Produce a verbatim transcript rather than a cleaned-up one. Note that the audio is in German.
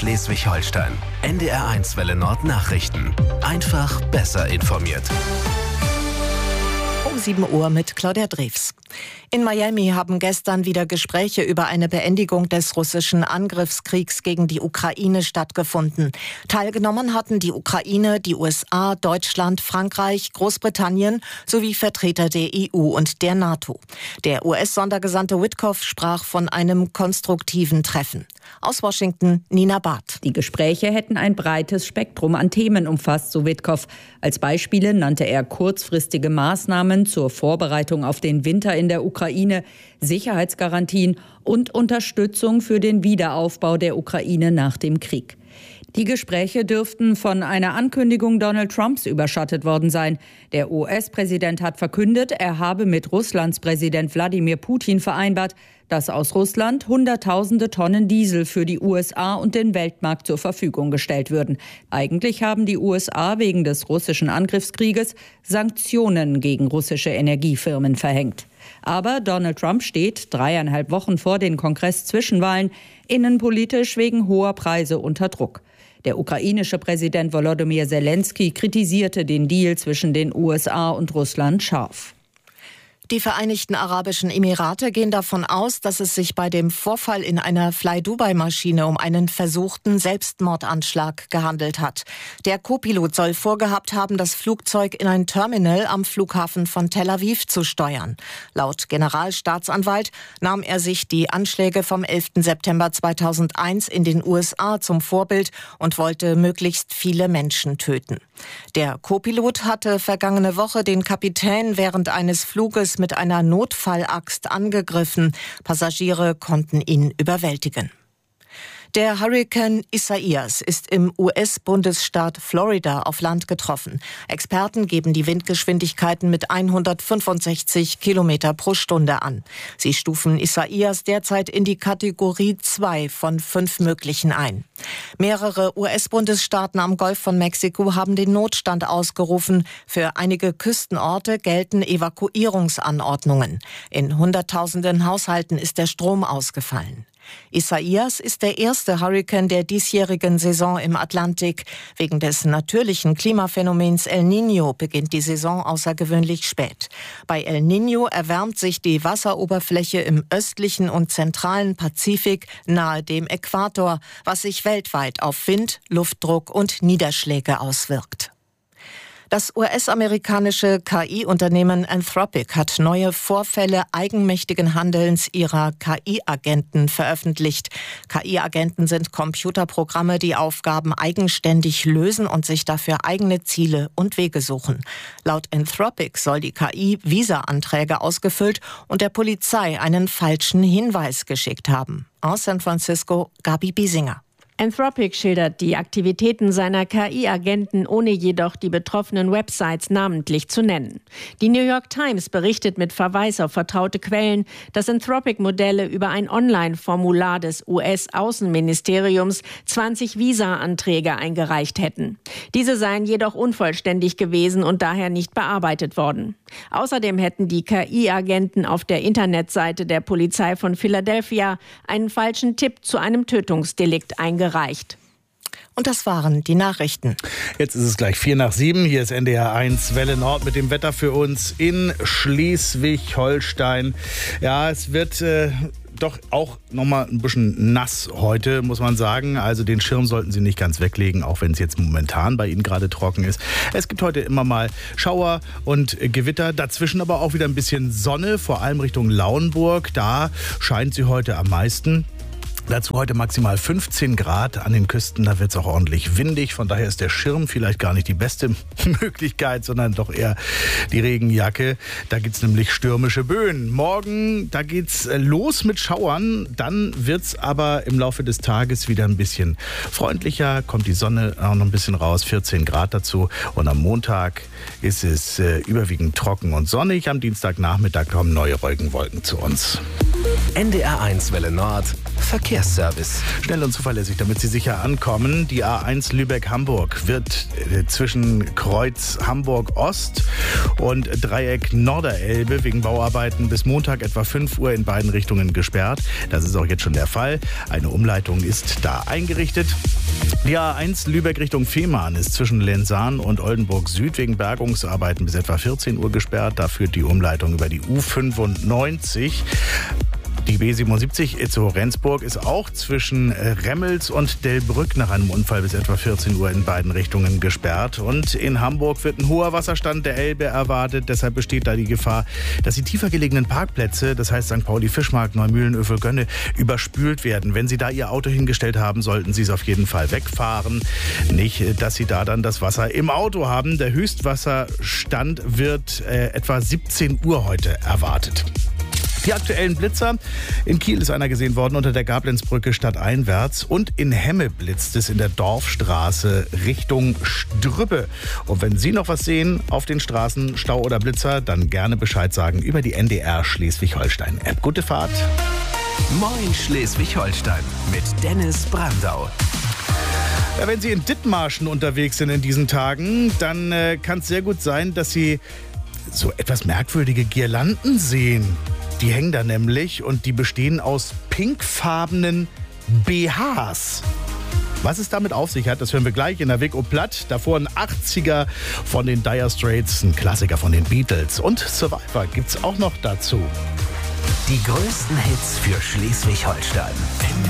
Schleswig-Holstein. N D R eins Welle Nord Nachrichten. Einfach besser informiert. Um sieben Uhr mit Claudia Drews. In Miami haben gestern wieder Gespräche über eine Beendigung des russischen Angriffskriegs gegen die Ukraine stattgefunden. Teilgenommen hatten die Ukraine, die U S A, Deutschland, Frankreich, Großbritannien sowie Vertreter der E U und der NATO. Der U S-Sondergesandte Witkoff sprach von einem konstruktiven Treffen. Aus Washington, Nina Barth. Die Gespräche hätten ein breites Spektrum an Themen umfasst, so Witkoff. Als Beispiele nannte er kurzfristige Maßnahmen zur Vorbereitung auf den Winter in der Ukraine, Sicherheitsgarantien und Unterstützung für den Wiederaufbau der Ukraine nach dem Krieg. Die Gespräche dürften von einer Ankündigung Donald Trumps überschattet worden sein. Der U S-Präsident hat verkündet, er habe mit Russlands Präsident Wladimir Putin vereinbart, dass aus Russland Hunderttausende Tonnen Diesel für die U S A und den Weltmarkt zur Verfügung gestellt würden. Eigentlich haben die U S A wegen des russischen Angriffskrieges Sanktionen gegen russische Energiefirmen verhängt. Aber Donald Trump steht dreieinhalb Wochen vor den Kongress-Zwischenwahlen innenpolitisch wegen hoher Preise unter Druck. Der ukrainische Präsident Volodymyr Zelensky kritisierte den Deal zwischen den U S A und Russland scharf. Die Vereinigten Arabischen Emirate gehen davon aus, dass es sich bei dem Vorfall in einer Fly-Dubai-Maschine um einen versuchten Selbstmordanschlag gehandelt hat. Der Co-Pilot soll vorgehabt haben, das Flugzeug in ein Terminal am Flughafen von Tel Aviv zu steuern. Laut Generalstaatsanwalt nahm er sich die Anschläge vom elften September zweitausendeins in den U S A zum Vorbild und wollte möglichst viele Menschen töten. Der Co-Pilot hatte vergangene Woche den Kapitän während eines Fluges mit einer Notfallaxt angegriffen. Passagiere konnten ihn überwältigen. Der Hurrikan Isaias ist im U S-Bundesstaat Florida auf Land getroffen. Experten geben die Windgeschwindigkeiten mit hundertfünfundsechzig Kilometer pro Stunde an. Sie stufen Isaias derzeit in die Kategorie zwei von fünf möglichen ein. Mehrere U S-Bundesstaaten am Golf von Mexiko haben den Notstand ausgerufen. Für einige Küstenorte gelten Evakuierungsanordnungen. In Hunderttausenden Haushalten ist der Strom ausgefallen. Isaias ist der erste Hurrikan der diesjährigen Saison im Atlantik. Wegen des natürlichen Klimaphänomens El Niño beginnt die Saison außergewöhnlich spät. Bei El Niño erwärmt sich die Wasseroberfläche im östlichen und zentralen Pazifik nahe dem Äquator, was sich weltweit auf Wind, Luftdruck und Niederschläge auswirkt. Das U S-amerikanische K I-Unternehmen Anthropic hat neue Vorfälle eigenmächtigen Handelns ihrer K I-Agenten veröffentlicht. K I-Agenten sind Computerprogramme, die Aufgaben eigenständig lösen und sich dafür eigene Ziele und Wege suchen. Laut Anthropic soll die K I Visa-Anträge ausgefüllt und der Polizei einen falschen Hinweis geschickt haben. Aus San Francisco, Gabi Biesinger. Anthropic schildert die Aktivitäten seiner K I-Agenten, ohne jedoch die betroffenen Websites namentlich zu nennen. Die New York Times berichtet mit Verweis auf vertraute Quellen, dass Anthropic-Modelle über ein Online-Formular des U S-Außenministeriums zwanzig Visa-Anträge eingereicht hätten. Diese seien jedoch unvollständig gewesen und daher nicht bearbeitet worden. Außerdem hätten die K I-Agenten auf der Internetseite der Polizei von Philadelphia einen falschen Tipp zu einem Tötungsdelikt eingereicht. Gereicht. Und das waren die Nachrichten. Jetzt ist es gleich vier nach sieben. Hier ist N D R eins Welle Nord mit dem Wetter für uns in Schleswig-Holstein. Ja, es wird äh, doch auch noch mal ein bisschen nass heute, muss man sagen. Also den Schirm sollten Sie nicht ganz weglegen, auch wenn es jetzt momentan bei Ihnen gerade trocken ist. Es gibt heute immer mal Schauer und Gewitter. Dazwischen aber auch wieder ein bisschen Sonne, vor allem Richtung Lauenburg. Da scheint sie heute am meisten. Dazu heute maximal fünfzehn Grad an den Küsten, da wird es auch ordentlich windig. Von daher ist der Schirm vielleicht gar nicht die beste Möglichkeit, sondern doch eher die Regenjacke. Da gibt es nämlich stürmische Böen. Morgen, da geht's los mit Schauern. Dann wird es aber im Laufe des Tages wieder ein bisschen freundlicher. Kommt die Sonne auch noch ein bisschen raus, vierzehn Grad dazu. Und am Montag ist es äh, überwiegend trocken und sonnig. Am Dienstagnachmittag kommen neue Regenwolken zu uns. N D R eins Welle Nord Verkehrsservice. Schnell und zuverlässig, damit Sie sicher ankommen. Die A eins Lübeck-Hamburg wird äh, zwischen Kreuz Hamburg-Ost und Dreieck Norderelbe wegen Bauarbeiten bis Montag etwa fünf Uhr in beiden Richtungen gesperrt. Das ist auch jetzt schon der Fall. Eine Umleitung ist da eingerichtet. Die A eins Lübeck Richtung Fehmarn ist zwischen Lenzahn und Oldenburg Süd wegen Bergungsarbeiten bis etwa vierzehn Uhr gesperrt. Da führt die Umleitung über die U fünfundneunzig. Die B siebenundsiebzig Itzehoe-Rendsburg ist auch zwischen Remmels und Delbrück nach einem Unfall bis etwa vierzehn Uhr in beiden Richtungen gesperrt. Und in Hamburg wird ein hoher Wasserstand der Elbe erwartet. Deshalb besteht da die Gefahr, dass die tiefer gelegenen Parkplätze, das heißt Sankt Pauli, Fischmarkt, Neumühlen, Övelgönne, überspült werden. Wenn Sie da Ihr Auto hingestellt haben, sollten Sie es auf jeden Fall wegfahren. Nicht, dass Sie da dann das Wasser im Auto haben. Der Höchstwasserstand wird äh, etwa siebzehn Uhr heute erwartet. Die aktuellen Blitzer. In Kiel ist einer gesehen worden unter der Gablenzbrücke stadteinwärts und in Hemme blitzt es in der Dorfstraße Richtung Strübbe. Und wenn Sie noch was sehen auf den Straßen, Stau oder Blitzer, dann gerne Bescheid sagen über die N D R Schleswig-Holstein-App. Gute Fahrt. Moin Schleswig-Holstein mit Dennis Brandau. Ja, wenn Sie in Dithmarschen unterwegs sind in diesen Tagen, dann äh, kann es sehr gut sein, dass Sie so etwas merkwürdige Girlanden sehen. Die hängen da nämlich und die bestehen aus pinkfarbenen B Hs. Was es damit auf sich hat, das hören wir gleich in der Weg und Platt. Davor ein achtziger von den Dire Straits, ein Klassiker von den Beatles. Und Survivor gibt's auch noch dazu. Die größten Hits für Schleswig-Holstein.